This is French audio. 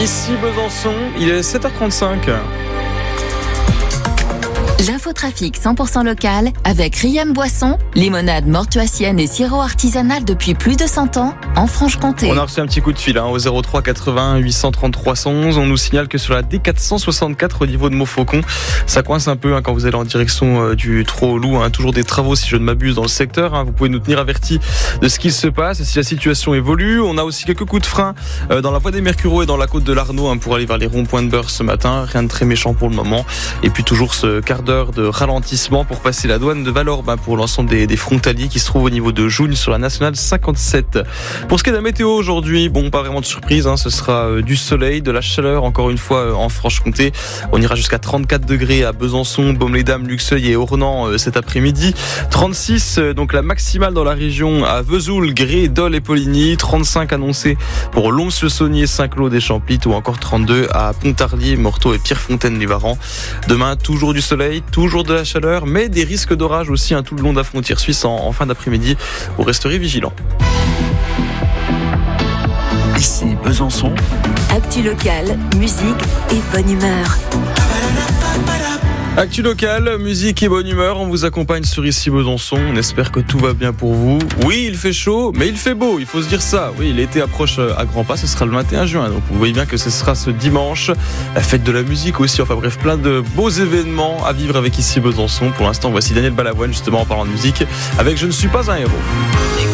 Ici Besançon, il est 7h35. L'infotrafic 100% local avec Riam Boisson, limonade mortuacienne et sirop artisanal depuis plus de 100 ans en Franche-Comté. On a reçu un petit coup de fil au 03 80 833 111. On nous signale que sur la D464 au niveau de Montfaucon, ça coince un peu quand vous allez en direction du Trou-au-Loup. Toujours des travaux, si je ne m'abuse, dans le secteur. Vous pouvez nous tenir avertis de ce qu'il se passe, si la situation évolue. On a aussi quelques coups de frein dans la voie des Mercureaux et dans la côte de l'Arnaud pour aller vers les ronds-points de Beurre ce matin. Rien de très méchant pour le moment. Et puis toujours ce quart d'heure de ralentissement pour passer la douane de Valorbe pour l'ensemble des frontaliers qui se trouvent au niveau de Jougne sur la nationale 57. Pour ce qui est de la météo aujourd'hui, pas vraiment de surprise, ce sera du soleil, de la chaleur encore une fois en Franche-Comté. On ira jusqu'à 34 degrés à Besançon, Baume-les-Dames, Luxeuil et Ornans cet après-midi. 36 donc la maximale dans la région à Vesoul, Gré, Dole et Poligny. 35 annoncés pour Lons-le-Saunier, Saint-Claude des Champlites ou encore 32 à Pontarlier, Morteau et Pierrefontaine-les-Varans. Demain, toujours du soleil, toujours de la chaleur, mais des risques d'orage aussi tout le long de la frontière suisse en fin d'après-midi. Vous resterez vigilants. Ici Besançon. Actu local, musique et bonne humeur. Actu local, musique et bonne humeur, on vous accompagne sur Ici Besançon, on espère que tout va bien pour vous. Oui, il fait chaud, mais il fait beau, il faut se dire ça. Oui, l'été approche à grands pas, ce sera le 21 juin, donc vous voyez bien que ce sera ce dimanche. La fête de la musique aussi, enfin bref, plein de beaux événements à vivre avec Ici Besançon. Pour l'instant, voici Daniel Balavoine, justement en parlant de musique, avec Je ne suis pas un héros.